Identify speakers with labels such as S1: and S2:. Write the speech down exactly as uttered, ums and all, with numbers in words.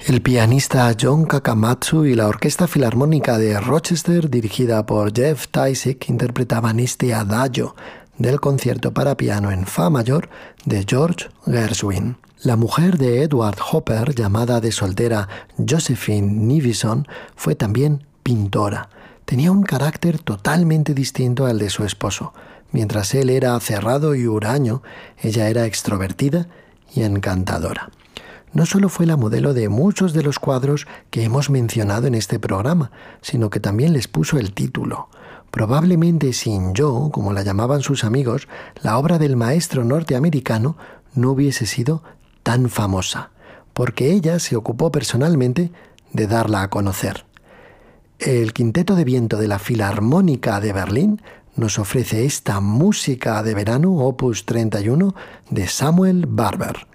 S1: El pianista John Kakamatsu y la Orquesta Filarmónica de Rochester, dirigida por Jeff Tysick, interpretaban este adagio del concierto para piano en fa mayor de George Gershwin. La mujer de Edward Hopper, llamada de soltera Josephine Nivison, fue también pintora. Tenía un carácter totalmente distinto al de su esposo. Mientras él era cerrado y huraño, ella era extrovertida y encantadora. No solo fue la modelo de muchos de los cuadros que hemos mencionado en este programa, sino que también les puso el título. Probablemente sin yo, como la llamaban sus amigos, la obra del maestro norteamericano no hubiese sido tan famosa, porque ella se ocupó personalmente de darla a conocer. El Quinteto de Viento de la Filarmónica de Berlín nos ofrece esta música de verano, opus treinta y uno, de Samuel Barber.